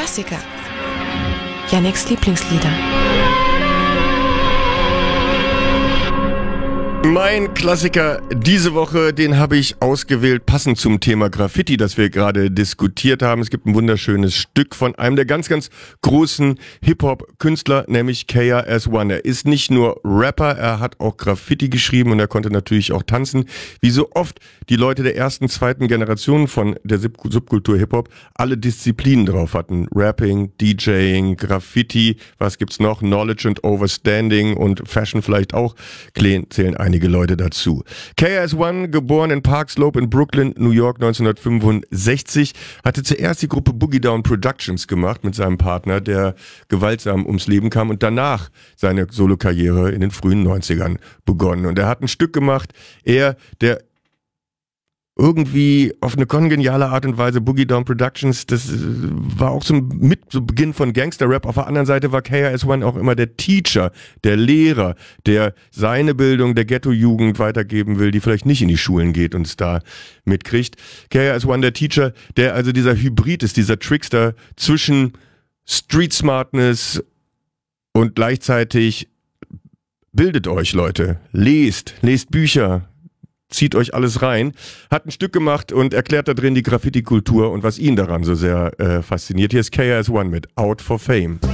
Klassiker. Yannicks Lieblingslieder. Mein Klassiker diese Woche, den habe ich ausgewählt, passend zum Thema Graffiti, das wir gerade diskutiert haben. Es gibt ein wunderschönes Stück von einem der ganz, ganz großen Hip-Hop-Künstler, nämlich KRS-One. Er ist nicht nur Rapper, er hat auch Graffiti geschrieben und er konnte natürlich auch tanzen. Wie so oft die Leute der ersten, zweiten Generation von der Subkultur Hip-Hop alle Disziplinen drauf hatten. Rapping, DJing, Graffiti, was gibt's noch? Knowledge and Overstanding und Fashion vielleicht auch, zählen einige Leute dazu. KRS-One, geboren in Park Slope in Brooklyn, New York 1965, hatte zuerst die Gruppe Boogie Down Productions gemacht mit seinem Partner, der gewaltsam ums Leben kam und danach seine Solokarriere in den frühen 90ern begonnen. Und er hat ein Stück gemacht, der irgendwie auf eine kongeniale Art und Weise Boogie Down Productions, das war auch so Beginn von Gangster-Rap. Auf der anderen Seite war KRS-One auch immer der Teacher, der Lehrer, der seine Bildung der Ghetto-Jugend weitergeben will, die vielleicht nicht in die Schulen geht und es da mitkriegt. KRS-One, der Teacher, der also dieser Hybrid ist, dieser Trickster zwischen Street Smartness und gleichzeitig bildet euch, Leute, lest Bücher, zieht euch alles rein, hat ein Stück gemacht und erklärt da drin die Graffiti-Kultur und was ihn daran so sehr fasziniert. Hier ist KRS-One mit Out for Fame.